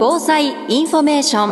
防災インフォメーショ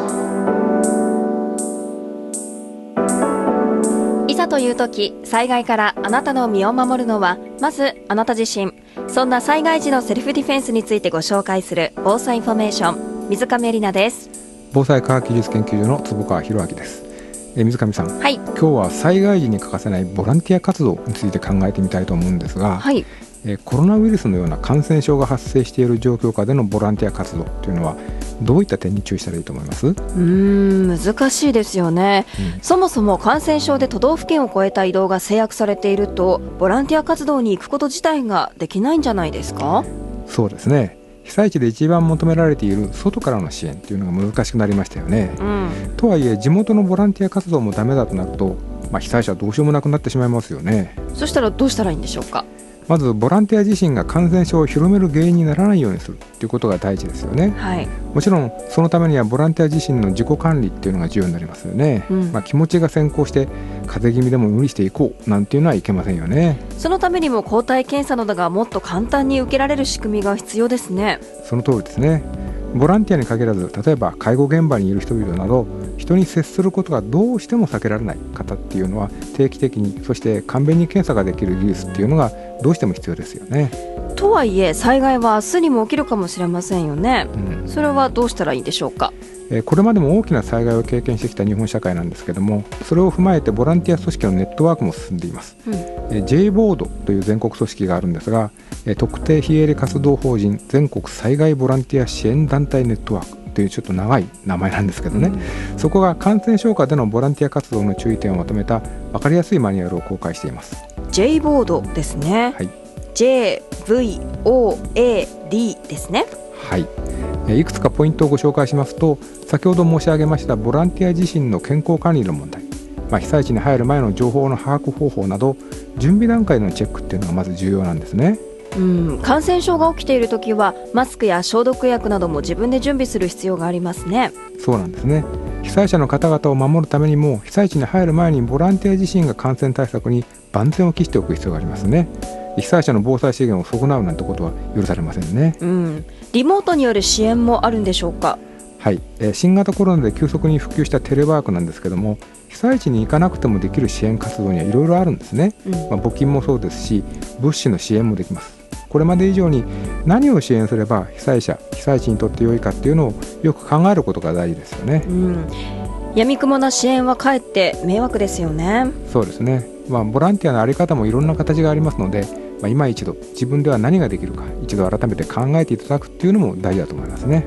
ン。いざという時、災害からあなたの身を守るのはまずあなた自身。そんな災害時のセルフディフェンスについてご紹介する防災インフォメーション、水上絵里奈です。 防災科学技術研究所の坪川博明です。水上さん、 はい、 今日は災害時に欠かせないボランティア活動について考えてみたいと思うんですが、 はい、 コロナウイルスのような感染症が発生している状況下でのボランティア活動というのはどういった点に注意したらいいと思います？ 難しいですよね、そもそも感染症で都道府県を越えた移動が制約されていると、ボランティア活動に行くこと自体ができないんじゃないですか？ そうですね。被災地で一番求められている外からの支援というのが難しくなりましたよね、とはいえ地元のボランティア活動もダメだとなると、被災者はどうしようもなくなってしまいますよね。 そしたらどうしたらいいんでしょうか？ まずボランティア自身が感染症を広める原因にならないようにするということが第一ですよね、 はい、 もちろんそのためにはボランティア自身の自己管理っていうのが重要になりますよね、気持ちが先行して風邪気味でも無理していこうなんていうのはいけませんよね。 そのためにも抗体検査などがもっと簡単に受けられる仕組みが必要ですね。 その通りですね。ボランティアに限らず、例えば介護現場にいる人々など人に接することがどうしても避けられない方っていうのは定期的に、そして簡便に検査ができる技術っていうのがどうしても必要ですよね。 とはいえ災害は明日にも起きるかもしれませんよね、それはどうしたらいいんでしょうか？ これまでも大きな災害を経験してきた日本社会なんですけども、それを踏まえてボランティア組織のネットワークも進んでいます、J ボードという全国組織があるんですが、特定非営利活動法人全国災害ボランティア支援団体ネットワークというちょっと長い名前なんですけどね、そこが感染症下でのボランティア活動の注意点をまとめた分かりやすいマニュアルを公開しています。 J ボードですね、 はい、 JVOAD ですね。 はい、いくつかポイントをご紹介しますと、先ほど申し上げましたボランティア自身の健康管理の問題、被災地に入る前の情報の把握方法など準備段階のチェックっていうのがまず重要なんですね。 感染症が起きているときはマスクや消毒薬なども自分で準備する必要がありますね。 そうなんですね。被災者の方々を守るためにも被災地に入る前にボランティア自身が感染対策に万全を期しておく必要がありますね。被災者の防災資源を損なうなんてことは許されませんね。 リモートによる支援もあるんでしょうか？ はい、新型コロナで急速に普及したテレワークなんですけども、被災地に行かなくてもできる支援活動にはいろいろあるんですね、募金もそうですし物資の支援もできます。これまで以上に何を支援すれば被災者、被災地にとって良いかっていうのをよく考えることが大事ですよね。 闇雲な支援はかえって迷惑ですよね。 そうですね。ボランティアの在り方もいろんな形がありますので、今一度自分では何ができるか一度改めて考えていただくっていうのも大事だと思いますね。